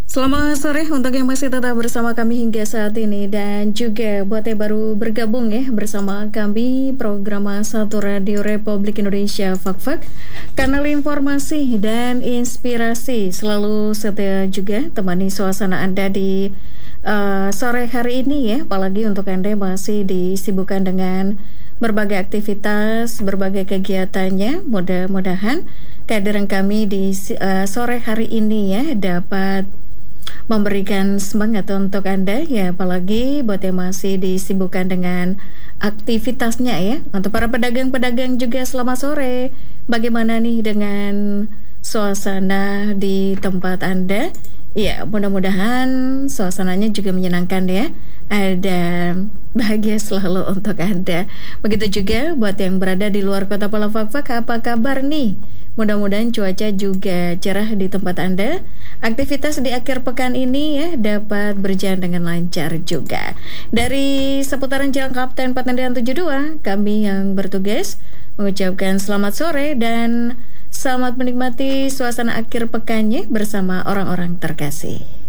Selamat sore untuk yang masih tetap bersama kami hingga saat ini dan juga buat yang baru bergabung ya bersama kami program Satu Radio Republik Indonesia Fak-Fak, kanal informasi dan inspirasi selalu setia juga temani suasana Anda di sore hari ini ya, apalagi untuk Anda yang masih disibukkan dengan berbagai aktivitas, berbagai kegiatannya. Mudah-mudahan kehadiran kami di sore hari ini ya dapat memberikan semangat untuk Anda ya, apalagi buat yang masih disibukkan dengan aktivitasnya ya. Untuk para pedagang-pedagang juga selamat sore. Bagaimana nih dengan suasana di tempat Anda? Ya, mudah-mudahan suasananya juga menyenangkan ya. Ada bahagia selalu untuk Anda. Begitu juga buat yang berada di luar kota Pulau Fak-Fak, apa kabar nih? Mudah-mudahan cuaca juga cerah di tempat Anda. Aktivitas di akhir pekan ini ya dapat berjalan dengan lancar juga. Dari seputaran Jalan Kapten Patendian 72, kami yang bertugas mengucapkan selamat sore dan selamat menikmati suasana akhir pekannya bersama orang-orang terkasih.